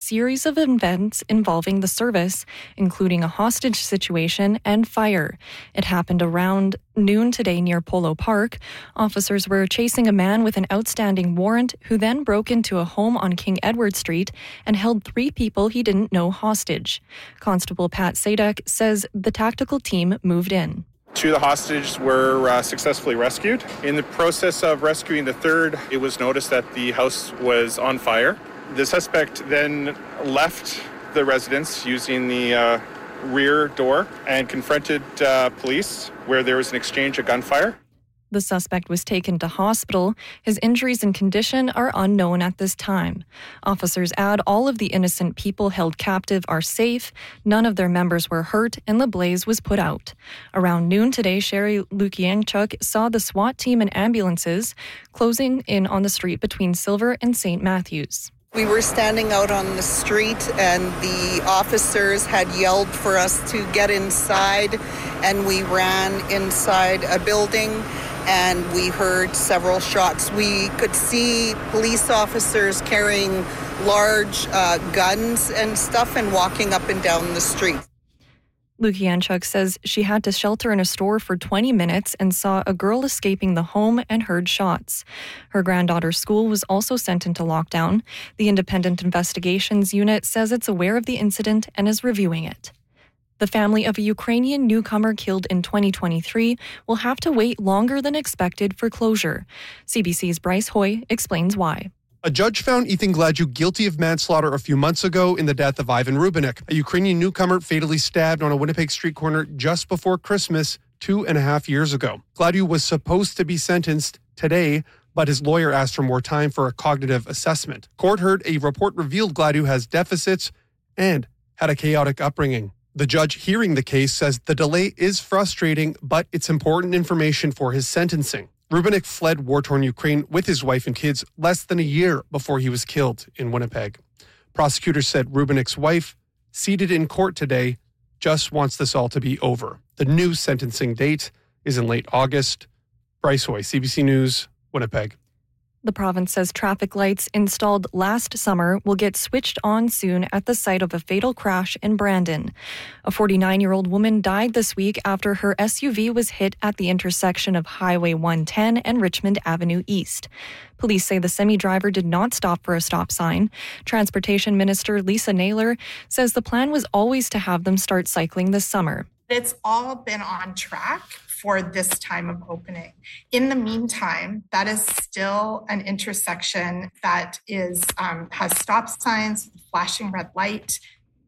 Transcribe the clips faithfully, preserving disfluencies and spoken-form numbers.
series of events involving the service, including a hostage situation and fire. It happened around noon today near Polo Park. Officers were chasing a man with an outstanding warrant who then broke into a home on King Edward Street and held three people he didn't know hostage. Constable Pat Sadek says the tactical team moved in. Two of the hostages were uh, successfully rescued. In the process of rescuing the third, it was noticed that the house was on fire. The suspect then left the residence using the uh, rear door and confronted uh, police, where there was an exchange of gunfire. The suspect was taken to hospital. His injuries and condition are unknown at this time. Officers add all of the innocent people held captive are safe. None of their members were hurt, and the blaze was put out. Around noon today, Sherry Lukianchuk saw the SWAT team and ambulances closing in on the street between Silver and Saint Matthews. We were standing out on the street and the officers had yelled for us to get inside, and we ran inside a building and we heard several shots. We could see police officers carrying large uh, guns and stuff and walking up and down the street. Lukianchuk says she had to shelter in a store for twenty minutes and saw a girl escaping the home and heard shots. Her granddaughter's school was also sent into lockdown. The Independent Investigations Unit says it's aware of the incident and is reviewing it. The family of a Ukrainian newcomer killed in twenty twenty-three will have to wait longer than expected for closure. C B C's Bryce Hoy explains why. A judge found Ethan Gladue guilty of manslaughter a few months ago in the death of Ivan Rubinek, a Ukrainian newcomer fatally stabbed on a Winnipeg street corner just before Christmas two and a half years ago. Gladue was supposed to be sentenced today, but his lawyer asked for more time for a cognitive assessment. Court heard a report revealed Gladue has deficits and had a chaotic upbringing. The judge hearing the case says the delay is frustrating, but it's important information for his sentencing. Rubinek fled war-torn Ukraine with his wife and kids less than a year before he was killed in Winnipeg. Prosecutors said Rubinek's wife, seated in court today, just wants this all to be over. The new sentencing date is in late August. Bryce Hoy, C B C News, Winnipeg. The province says traffic lights installed last summer will get switched on soon at the site of a fatal crash in Brandon. A forty-nine-year-old woman died this week after her S U V was hit at the intersection of Highway one ten and Richmond Avenue East. Police say the semi-driver did not stop for a stop sign. Transportation Minister Lisa Naylor says the plan was always to have them start cycling this summer. It's all been on track for this time of opening. In the meantime, that is still an intersection that is um, has stop signs, flashing red light.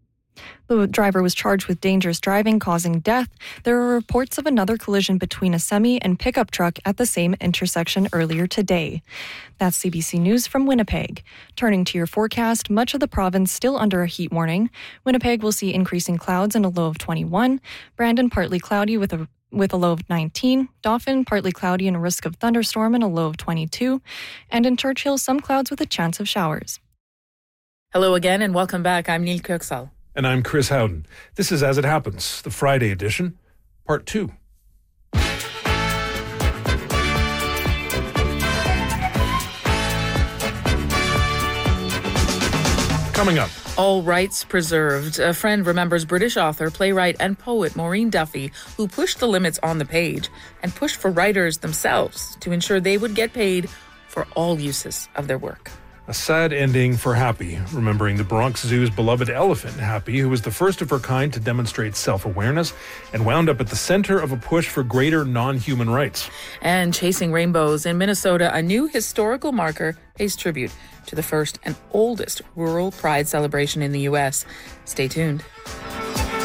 The driver was charged with dangerous driving, causing death. There are reports of another collision between a semi and pickup truck at the same intersection earlier today. That's C B C News from Winnipeg. Turning to your forecast, much of the province still under a heat warning. Winnipeg will see increasing clouds and a low of twenty-one. Brandon partly cloudy with a with a low of nineteen. Dauphin, partly cloudy and a risk of thunderstorm and a low of twenty-two. And in Churchill, some clouds with a chance of showers. Hello again and welcome back. I'm Neil Kirksall. And I'm Chris Howden. This is As It Happens, the Friday edition, part two. Coming up. All rights preserved. A friend remembers British author, playwright, and poet Maureen Duffy, who pushed the limits on the page and pushed for writers themselves to ensure they would get paid for all uses of their work. A sad ending for Happy, remembering the Bronx Zoo's beloved elephant, Happy, who was the first of her kind to demonstrate self-awareness and wound up at the center of a push for greater non-human rights. And Chasing Rainbows in Minnesota, a new historical marker pays tribute to the first and oldest rural pride celebration in the U S. Stay tuned.